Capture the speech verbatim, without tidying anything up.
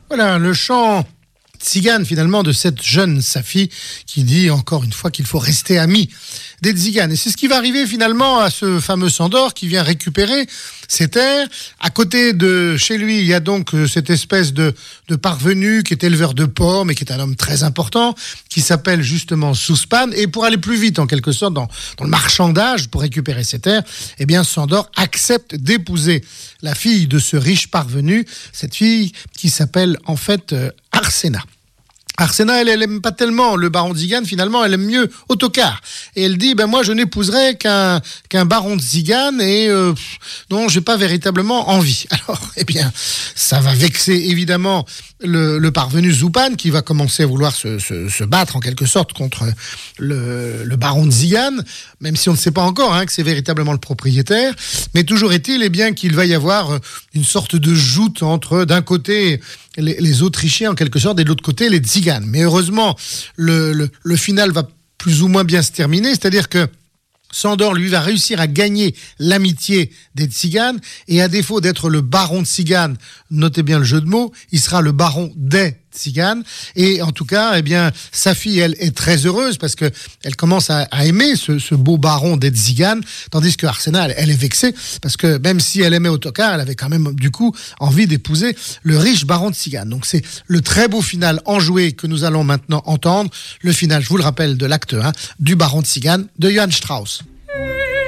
Voilà, le chant tzigane finalement de cette jeune Safi qui dit encore une fois qu'il faut rester ami des tziganes. Et c'est ce qui va arriver finalement à ce fameux Sandor qui vient récupérer ses terres. À côté de chez lui, il y a donc cette espèce de, de parvenu qui est éleveur de pommes et qui est un homme très important, qui s'appelle justement Souspan. Et pour aller plus vite en quelque sorte dans, dans le marchandage pour récupérer ses terres, eh bien Sandor accepte d'épouser la fille de ce riche parvenu, cette fille qui s'appelle en fait euh, Arsena. Arsena, elle, elle aime pas tellement le baron de Tzigane, finalement, elle aime mieux Ottokar. Et elle dit, ben moi, je n'épouserai qu'un, qu'un baron de Tzigane et euh, dont j'ai pas véritablement envie. Alors, eh bien, ça va vexer évidemment le, le parvenu Zupan qui va commencer à vouloir se, se, se battre en quelque sorte contre le, le baron de Tzigane, même si on ne sait pas encore hein, que c'est véritablement le propriétaire. Mais toujours est-il, eh bien, qu'il va y avoir une sorte de joute entre, d'un côté, Les, les Autrichiens en quelque sorte et de l'autre côté les Tziganes. Mais heureusement, le, le, le final va plus ou moins bien se terminer, c'est-à-dire que Sandor, lui, va réussir à gagner l'amitié des Tziganes et à défaut d'être le baron de Tzigane, notez bien le jeu de mots, il sera le baron des Tziganes. Et en tout cas, eh bien, sa fille, elle, est très heureuse parce que elle commence à, à aimer ce, ce beau baron des Tziganes, tandis que Arsena, elle, elle est vexée parce que même si elle aimait Ottokar, elle avait quand même, du coup, envie d'épouser le riche baron de Tzigane. Donc c'est le très beau final enjoué que nous allons maintenant entendre. Le final, je vous le rappelle, de l'acte un du baron de Tzigane de Johann Strauss.